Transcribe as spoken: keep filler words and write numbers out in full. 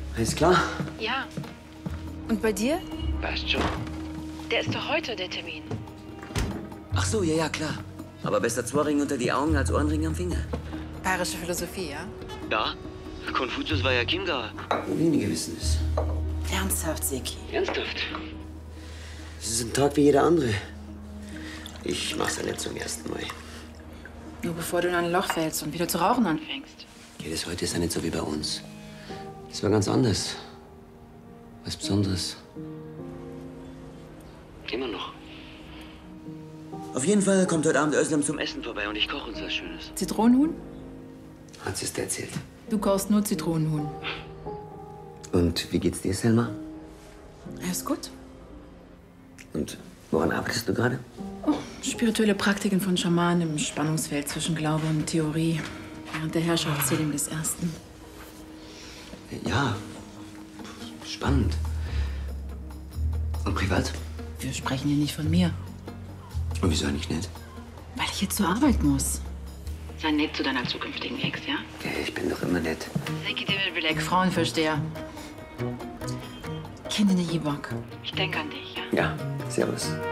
Alles klar? Ja. Und bei dir? Passt schon. Der ist doch heute, der Termin. Ach so, ja, ja, klar. Aber besser zwei Ringe unter die Augen als Ohrenring am Finger. Bayerische Philosophie, ja? Ja. Konfuzius war ja Chiemgauer. Wenige wissen es. Ernsthaft, Seki. Ernsthaft? Es ist ein Tag wie jeder andere. Ich mach's ja nicht zum ersten Mal. Nur bevor du in ein Loch fällst und wieder zu rauchen anfängst. Ja, das heute ist ja nicht so wie bei uns. Das war ganz anders. Was Besonderes. Immer noch. Auf jeden Fall kommt heute Abend Özlem zum Essen vorbei und ich koche uns was Schönes. Zitronenhuhn? Hat sie es dir erzählt? Du kochst nur Zitronenhuhn. Und wie geht's dir, Selma? Alles gut. Und woran arbeitest du gerade? Oh, spirituelle Praktiken von Schamanen im Spannungsfeld zwischen Glaube und Theorie. Während der Herrschaftszählung des Ersten. Ja, spannend. Und privat? Wir sprechen hier nicht von mir. Und wieso eigentlich nicht? Weil ich jetzt zur Arbeit muss. Sei nett zu deiner zukünftigen Ex, ja? Ja, ich bin doch immer nett. Seki Demirbilek, Frauenversteher. Kendine Yibok. Ich denke an dich, ja? Ja, servus.